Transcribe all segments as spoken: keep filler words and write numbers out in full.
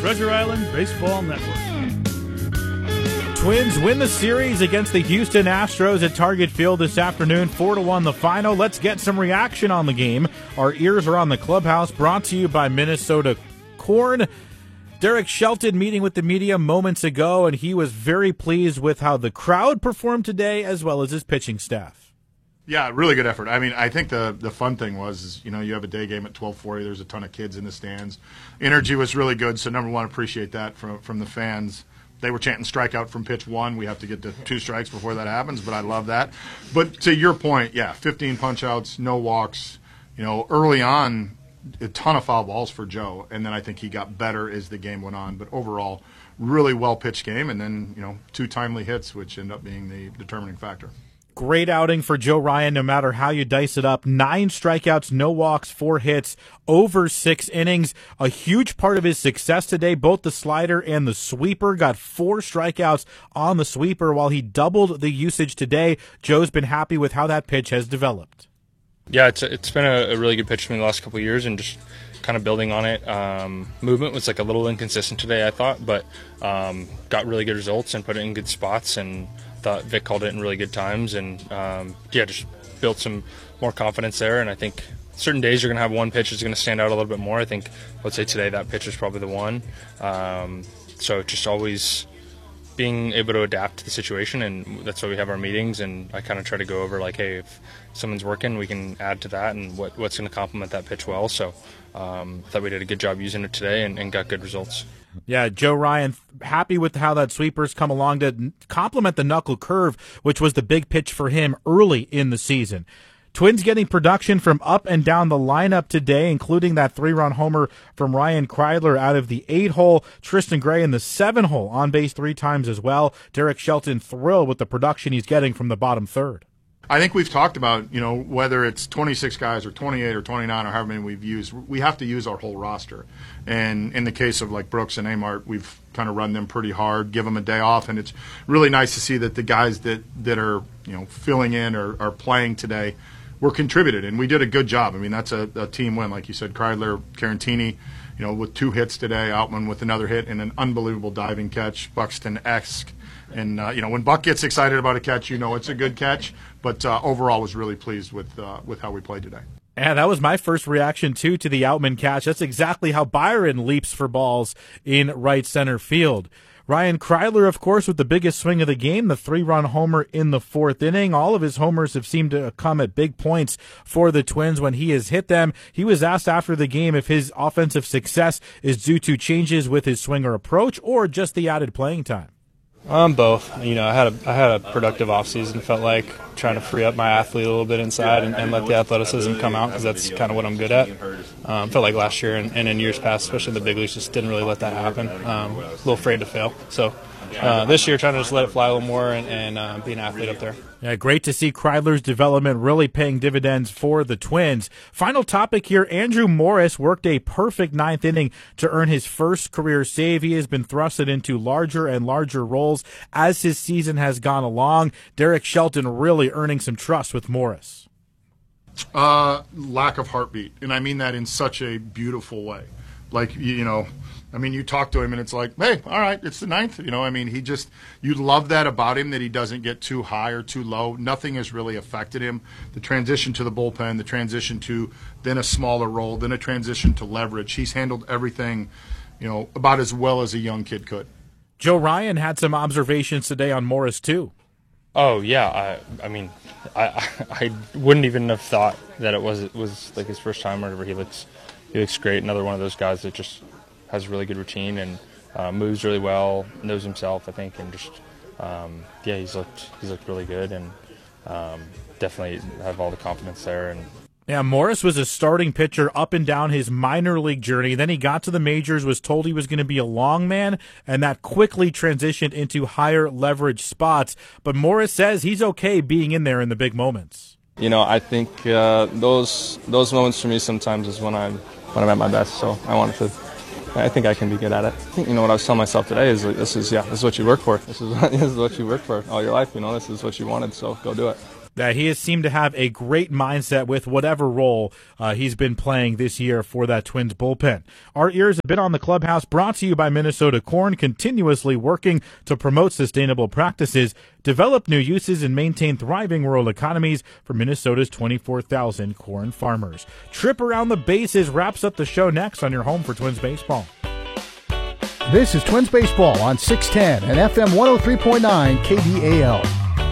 Treasure Island Baseball Network. Twins win the series against the Houston Astros at Target Field this afternoon, four to one the final. Let's get some reaction on the game. Our ears are on the clubhouse, brought to you by Minnesota Corn. Derek Shelton meeting with the media moments ago, and he was very pleased with how the crowd performed today as well as his pitching staff. Yeah, really good effort. I mean, I think the the fun thing was, is, you know, you have a day game at twelve forty. There's a ton of kids in the stands. Energy was really good, so number one, appreciate that from from the fans. They were chanting strikeout from pitch one. We have to get to two strikes before that happens, but I love that. But to your point, yeah, fifteen punch-outs, no walks. You know, early on, a ton of foul balls for Joe, and then I think he got better as the game went on. But overall, really well-pitched game, and then, you know, two timely hits, which end up being the determining factor. Great outing for Joe Ryan, no matter how you dice it up. Nine strikeouts, no walks, four hits, over six innings. A huge part of his success today, both the slider and the sweeper. Got four strikeouts on the sweeper while he doubled the usage today. Joe's been happy with how that pitch has developed. Yeah, it's it's been a, a really good pitch for me the last couple of years, and just kind of building on it. Um, movement was like a little inconsistent today, I thought, but um, got really good results and put it in good spots, and thought Vic called it in really good times, and um, yeah, just built some more confidence there. And I think certain days you're going to have one pitch that's going to stand out a little bit more. I think, let's say today, that pitch was probably the one. Um, so just always being able to adapt to the situation, and that's why we have our meetings. And I kind of try to go over like, hey, if someone's working, we can add to that, and what, what's going to complement that pitch well. So um, I thought we did a good job using it today, and, and got good results. Yeah, Joe Ryan, happy with how that sweeper's come along to complement the knuckle curve, which was the big pitch for him early in the season. Twins getting production from up and down the lineup today, including that three-run homer from Ryan Kreidler out of the eight-hole. Tristan Gray in the seven-hole, on base three times as well. Derek Shelton thrilled with the production he's getting from the bottom third. I think we've talked about, you know, whether it's twenty-six guys or twenty-eight or twenty-nine or however many we've used, we have to use our whole roster. And in the case of like Brooks and Amart, we've kind of run them pretty hard, give them a day off, and it's really nice to see that the guys that, that are, you know, filling in or are playing today were contributed, and we did a good job. I mean, that's a, a team win, like you said. Kreidler, Carantini, you know, with two hits today, Outman with another hit and an unbelievable diving catch, Buxton-esque. And, uh, you know, when Buck gets excited about a catch, you know it's a good catch. But uh, overall was really pleased with uh, with how we played today. And that was my first reaction, too, to the Outman catch. That's exactly how Byron leaps for balls in right center field. Ryan Kreidler, of course, with the biggest swing of the game, the three-run homer in the fourth inning. All of his homers have seemed to come at big points for the Twins when he has hit them. He was asked after the game if his offensive success is due to changes with his swing or approach or just the added playing time. Um, both. You know, I had a I had a productive offseason. Felt like trying to free up my athlete a little bit inside and, and let the athleticism come out, because that's kind of what I'm good at. Um, felt like last year and, and in years past, especially in the big leagues, just didn't really let that happen. Um, a little afraid to fail. So uh, this year, trying to just let it fly a little more and, and uh, be an athlete up there. Yeah, great to see Kreidler's development really paying dividends for the Twins. Final topic here, Andrew Morris worked a perfect ninth inning to earn his first career save. He has been thrusted into larger and larger roles as his season has gone along. Derek Shelton really earning some trust with Morris. Uh, lack of heartbeat, and I mean that in such a beautiful way. Like, you know, I mean, you talk to him and it's like, hey, all right, it's the ninth. You know, I mean, he just, you love that about him, that he doesn't get too high or too low. Nothing has really affected him. The transition to the bullpen, the transition to then a smaller role, then a transition to leverage. He's handled everything, you know, about as well as a young kid could. Joe Ryan had some observations today on Morris, too. Oh, yeah. I, I mean, I, I wouldn't even have thought that it was it was like his first time or whatever. He looks, he looks great. Another one of those guys that just has a really good routine and uh, moves really well, knows himself, I think, and just um, yeah, he's looked he's looked really good, and um, definitely have all the confidence there. And yeah, Morris was a starting pitcher up and down his minor league journey. Then he got to the majors, was told he was going to be a long man, and that quickly transitioned into higher leverage spots. But Morris says he's okay being in there in the big moments. You know, I think uh, those those moments for me sometimes is when I'm when I'm at my best. So I wanted to. I think I can be good at it. I think, you know, what I was telling myself today is like, this is yeah, this is what you work for. This is this is what you work for all your life. You know, this is what you wanted. So go do it. that he has seemed to have a great mindset with whatever role uh, he's been playing this year for that Twins bullpen. Our ears have been on the clubhouse, brought to you by Minnesota Corn, continuously working to promote sustainable practices, develop new uses, and maintain thriving rural economies for Minnesota's twenty-four thousand corn farmers. Trip Around the Bases wraps up the show next on your home for Twins baseball. This is Twins Baseball on six ten and F M one oh three point nine K D A L.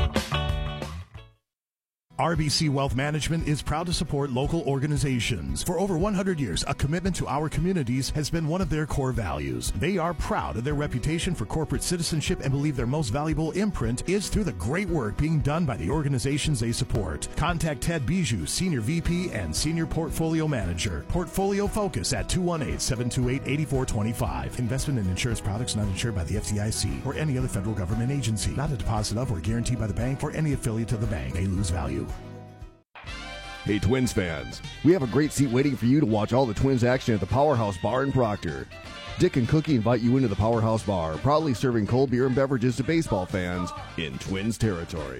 R B C Wealth Management is proud to support local organizations. For over one hundred years, a commitment to our communities has been one of their core values. They are proud of their reputation for corporate citizenship and believe their most valuable imprint is through the great work being done by the organizations they support. Contact Ted Bijou, Senior V P and Senior Portfolio Manager. Portfolio Focus at two one eight, seven two eight, eight four two five. Investment and insurance products not insured by the F D I C or any other federal government agency. Not a deposit of or guaranteed by the bank or any affiliate of the bank. May lose value. Hey Twins fans, we have a great seat waiting for you to watch all the Twins action at the Powerhouse Bar in Proctor. Dick and Cookie invite you into the Powerhouse Bar, proudly serving cold beer and beverages to baseball fans in Twins territory.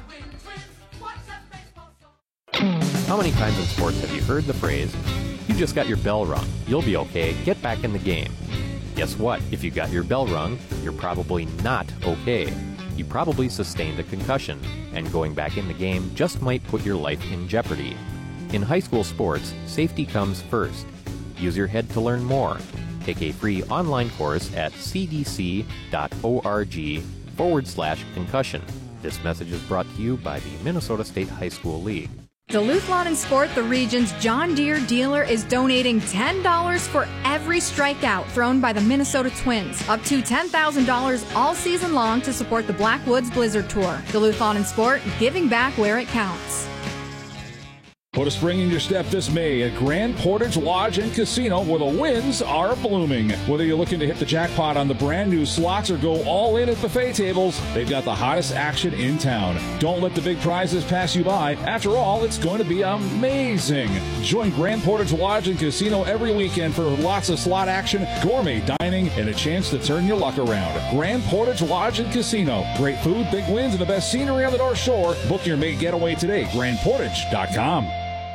How many times in sports have you heard the phrase, "You just got your bell rung, you'll be okay, get back in the game"? Guess what? If you got your bell rung, you're probably not okay. You probably sustained a concussion, and going back in the game just might put your life in jeopardy. In high school sports, safety comes first. Use your head to learn more. Take a free online course at cdc.org forward slash concussion. This message is brought to you by the Minnesota State High School League. Duluth Lawn and Sport, the region's John Deere dealer, is donating ten dollars for every strikeout thrown by the Minnesota Twins. Up to ten thousand dollars all season long to support the Blackwoods Blizzard Tour. Duluth Lawn and Sport, giving back where it counts. Put a spring in your step this May at Grand Portage Lodge and Casino, where the winds are blooming. Whether you're looking to hit the jackpot on the brand new slots or go all in at buffet tables, they've got the hottest action in town. Don't let the big prizes pass you by. After all, it's going to be amazing. Join Grand Portage Lodge and Casino every weekend for lots of slot action, gourmet dining, and a chance to turn your luck around. Grand Portage Lodge and Casino. Great food, big wins, and the best scenery on the North Shore. Book your May getaway today. grand portage dot com.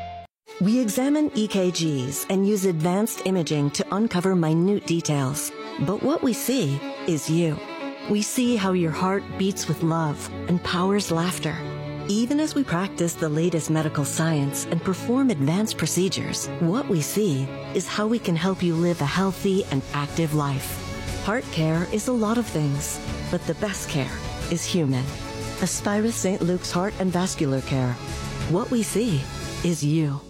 We examine E K Gs and use advanced imaging to uncover minute details. But what we see is you. We see how your heart beats with love and powers laughter. Even as we practice the latest medical science and perform advanced procedures, what we see is how we can help you live a healthy and active life. Heart care is a lot of things, but the best care is human. Aspirus Saint Luke's Heart and Vascular Care. What we see is you.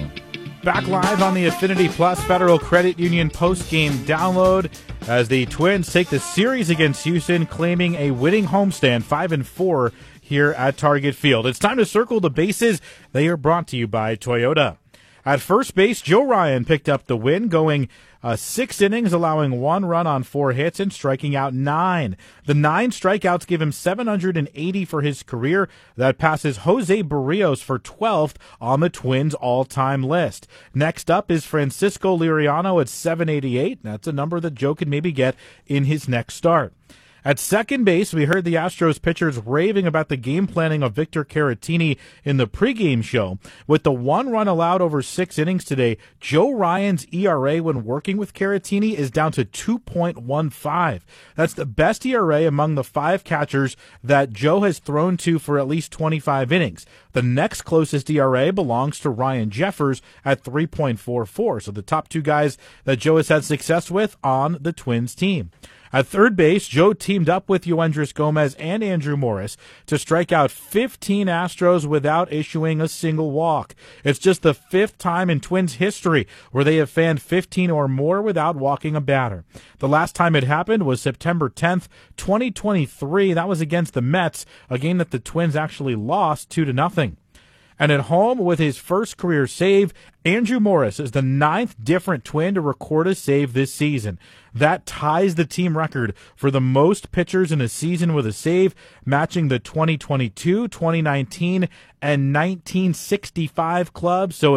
Back live on the Affinity Plus Federal Credit Union post-game download as the Twins take the series against Houston, claiming a winning homestand, five and four here at Target Field. It's time to circle the bases. They are brought to you by Toyota. At first base, Joe Ryan picked up the win, going uh, six innings, allowing one run on four hits and striking out nine. The nine strikeouts give him seven hundred eighty for his career. That passes Jose Barrios for twelfth on the Twins' all-time list. Next up is Francisco Liriano at seven eighty-eight. That's a number that Joe could maybe get in his next start. At second base, we heard the Astros pitchers raving about the game planning of Victor Caratini in the pregame show. With the one run allowed over six innings today, Joe Ryan's E R A when working with Caratini is down to two point one five. That's the best E R A among the five catchers that Joe has thrown to for at least twenty-five innings. The next closest E R A belongs to Ryan Jeffers at three point four four. So the top two guys that Joe has had success with on the Twins team. At third base, Joe teamed up with Yoendris Gomez and Andrew Morris to strike out fifteen Astros without issuing a single walk. It's just the fifth time in Twins history where they have fanned fifteen or more without walking a batter. The last time it happened was September tenth, twenty twenty-three. That was against the Mets, a game that the Twins actually lost two to nothing. And at home with his first career save, Andrew Morris is the ninth different Twin to record a save this season. That ties the team record for the most pitchers in a season with a save, matching the twenty twenty-two, twenty nineteen, and nineteen sixty-five clubs. So if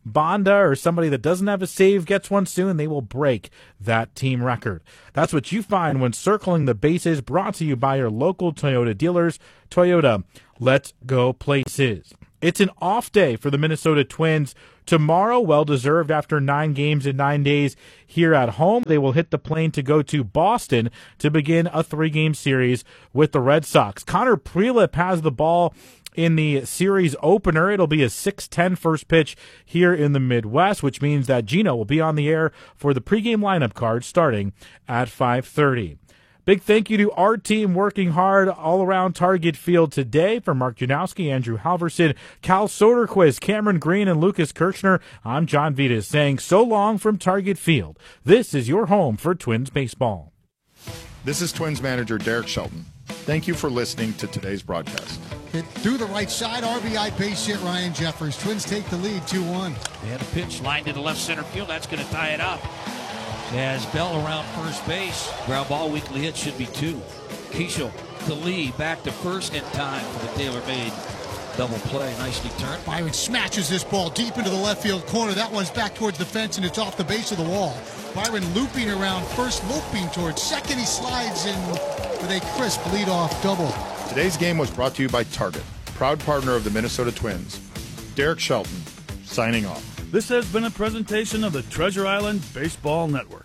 Bonda or somebody that doesn't have a save gets one soon, they will break that team record. That's what you find when circling the bases, brought to you by your local Toyota dealers. Toyota, let's go places. It's an off day for the Minnesota Twins. Tomorrow, well-deserved after nine games in nine days here at home. They will hit the plane to go to Boston to begin a three-game series with the Red Sox. Connor Prielipp has the ball in the series opener. It'll be a six ten first pitch here in the Midwest, which means that Gino will be on the air for the pregame lineup card starting at five thirty. Big thank you to our team working hard all around Target Field today. For Mark Janowski, Andrew Halverson, Cal Soderquist, Cameron Green, and Lucas Kirchner, I'm John Vitas saying so long from Target Field. This is your home for Twins baseball. This is Twins manager Derek Shelton. Thank you for listening to today's broadcast. Hit through the right side, R B I base hit, Ryan Jeffers. Twins take the lead two one. They had a pitch lined to the left center field. That's going to tie it up. As Bell around first base. Ground ball weekly hit should be two. Keishel to Lee, back to first in time for the tailor-made double play. Nicely turned. Byron smashes this ball deep into the left field corner. That one's back towards the fence, and it's off the base of the wall. Byron looping around first, looping towards second. He slides in with a crisp leadoff double. Today's game was brought to you by Target, proud partner of the Minnesota Twins. Derek Shelton, signing off. This has been a presentation of the Treasure Island Baseball Network.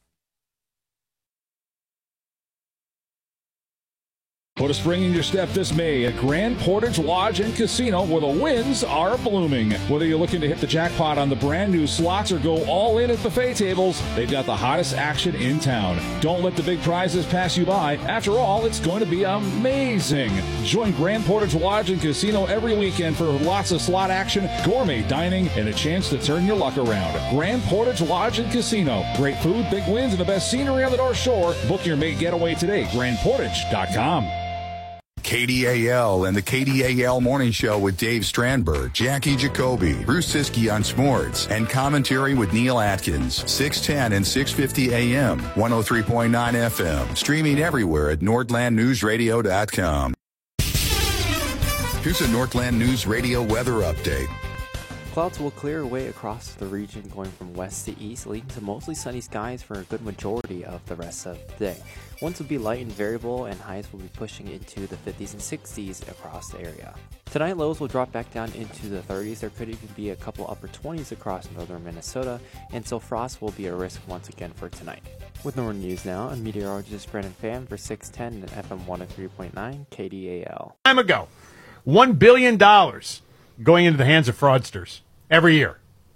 Put a spring in your step this May at Grand Portage Lodge and Casino, where the winds are blooming. Whether you're looking to hit the jackpot on the brand new slots or go all in at buffet tables, they've got the hottest action in town. Don't let the big prizes pass you by. After all, it's going to be amazing. Join Grand Portage Lodge and Casino every weekend for lots of slot action, gourmet dining, and a chance to turn your luck around. Grand Portage Lodge and Casino. Great food, big wins, and the best scenery on the North Shore. Book your May getaway today. grand portage dot com. K D A L and the K D A L Morning Show with Dave Strandberg, Jackie Jacoby, Bruce Siskey on sports, and commentary with Neil Atkins. six ten and six fifty A M, one oh three point nine F M. Streaming everywhere at Nordland News Radio dot com. Here's a Northland News Radio weather update. Clouds will clear away across the region, going from west to east, leading to mostly sunny skies for a good majority of the rest of the day. Winds will be light and variable, and highs will be pushing into the fifties and sixties across the area. Tonight, lows will drop back down into the thirties. There could even be a couple upper twenties across northern Minnesota, and so frost will be a risk once again for tonight. With Northern News now, I'm meteorologist Brennan Pham for six ten and F M one oh three point nine K D A L. Time ago, one billion dollars going into the hands of fraudsters every year.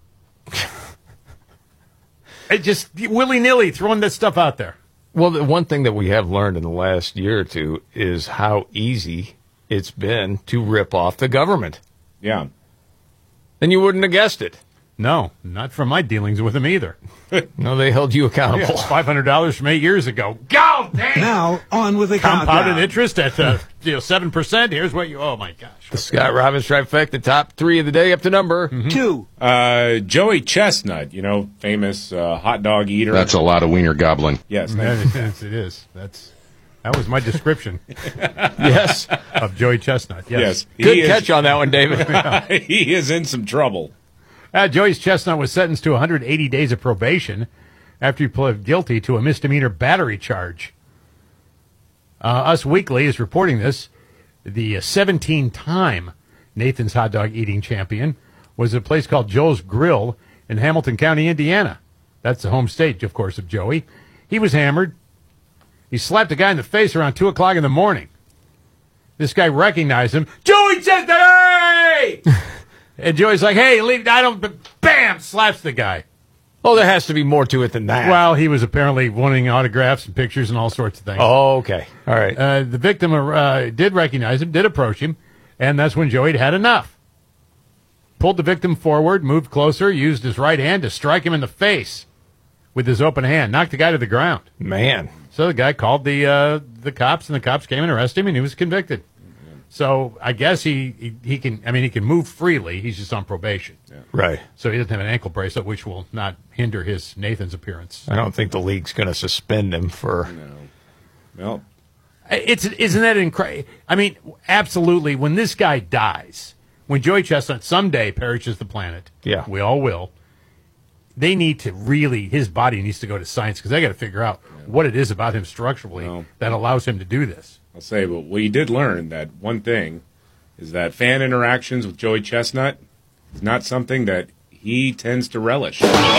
It just willy-nilly throwing this stuff out there. Well, the one thing that we have learned in the last year or two is how easy it's been to rip off the government. Yeah. And you wouldn't have guessed it. No, not from my dealings with them either. No, they held you accountable. Yeah, five hundred dollars from eight years ago. Go, damn! Now, on with the Compounded countdown. interest at uh, you know, seven percent. Here's what you, oh my gosh. The Scott Robbins trifecta, top three of the day, up to number Mm-hmm. two. Uh, Joey Chestnut, you know, famous uh, hot dog eater. That's a lot of wiener gobbling. Yes. Yes, it is. That's That was my description. Yes. Of Joey Chestnut. Yes. yes. Good He catch is, on that one, David. He is in some trouble. Uh, Joey Chestnut was sentenced to one hundred eighty days of probation after he pled guilty to a misdemeanor battery charge. Uh, Us Weekly is reporting this. The seventeen-time Nathan's hot dog eating champion was at a place called Joe's Grill in Hamilton County, Indiana. That's the home state, of course, of Joey. He was hammered. He slapped a guy in the face around two o'clock in the morning. This guy recognized him. Joey Chestnut, hey! And Joey's like, hey, leave, I don't, bam, slaps the guy. Oh, there has to be more to it than that. Well, he was apparently wanting autographs and pictures and all sorts of things. Oh, okay. All right. Uh, the victim uh, did recognize him, did approach him, and that's when Joey had had enough. Pulled the victim forward, moved closer, used his right hand to strike him in the face with his open hand, knocked the guy to the ground. Man. So the guy called the uh, the cops, and the cops came and arrested him, and he was convicted. So I guess he, he, he can, I mean, he can move freely. He's just on probation. Yeah. Right. So he doesn't have an ankle bracelet, which will not hinder his Nathan's appearance. I don't think the league's going to suspend him for... No. Well, It's, isn't that incredible? I mean, absolutely. When this guy dies, when when Joey Chestnut someday perishes the planet, yeah, we all will, they need to really, his body needs to go to science because they got to figure out what it is about him structurally Well, that allows him to do this. I'll say, but we did learn that one thing is that fan interactions with Joey Chestnut is not something that he tends to relish.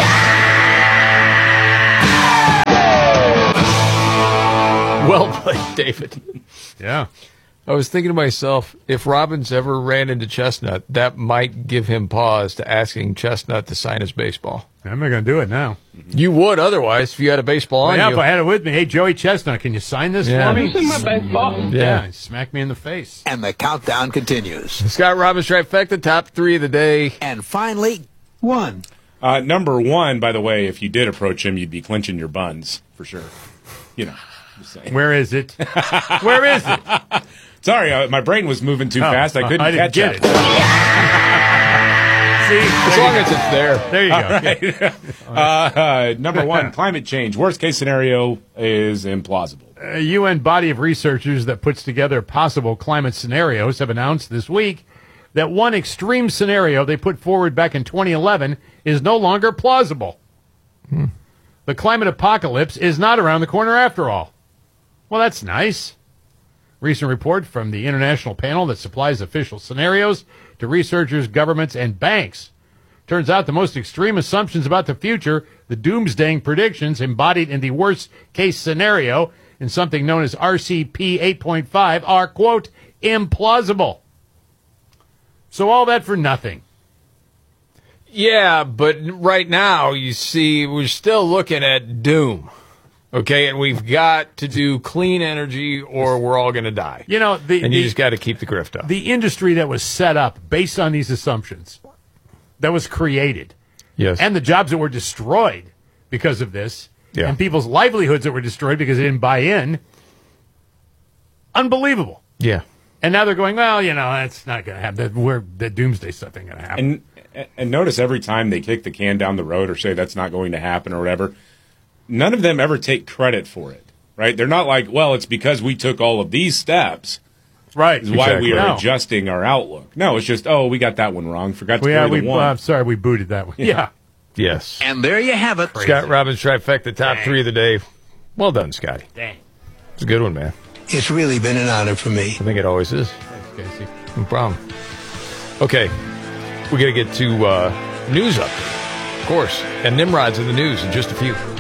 Well played, David. Yeah. I was thinking to myself, if Robbins ever ran into Chestnut, that might give him pause to asking Chestnut to sign his baseball. I'm not going to do it now. You would otherwise if you had a baseball on yeah, you. if I had it with me. Hey, Joey Chestnut, can you sign this Yeah. for me? Have you seen my baseball? Yeah. Yeah. Smack me in the face. And the countdown continues. Scott Robbins trifecta, top three of the day. And finally, one. Uh, number one, by the way, if you did approach him, you'd be clenching your buns for sure. You know, just saying. Where is it? Where is it? Sorry, uh, my brain was moving too Oh, fast. I couldn't I didn't catch get it. See, as long as it's there. There you All go. right. uh, uh, number one, climate change. Worst case scenario is implausible. A U N body of researchers that puts together possible climate scenarios have announced this week that one extreme scenario they put forward back in twenty eleven is no longer plausible. Hmm. The climate apocalypse is not around the corner after all. Well, that's nice. Recent report from the international panel that supplies official scenarios to researchers, governments, and banks. Turns out the most extreme assumptions about the future, the doomsdaying predictions embodied in the worst-case scenario in something known as R C P eight point five, are, quote, implausible. So all that for nothing. Yeah, but right now, you see, we're still looking at doom. Okay, and we've got to do clean energy or we're all going to die. You know, the, and you the- just got to keep the grift up. The industry that was set up based on these assumptions, that was created, Yes. and the jobs that were destroyed because of this, Yeah. and people's livelihoods that were destroyed because they didn't buy in, unbelievable. Yeah. And now they're going, well, you know, that's not going to happen. That, we're, that doomsday stuff ain't going to happen. And and notice every time they kick the can down the road or say that's not going to happen or whatever, none of them ever take credit for it, right? They're not like, well, it's because we took all of these steps. Right. Is why Exactly. we are No. adjusting our outlook. No, it's just, oh, we got that one wrong. Forgot to we, carry uh, we, the one. uh, I'm sorry, we booted that one. Yeah. Yes. And there you have it. Scott Robbins trifecta, top three of the day. Well done, Scotty. Dang. It's a good one, man. It's really been an honor for me. I think it always is. Thanks, Casey. No problem. Okay. We got to get to uh, news update, of course. And Nimrod's in the news in just a few.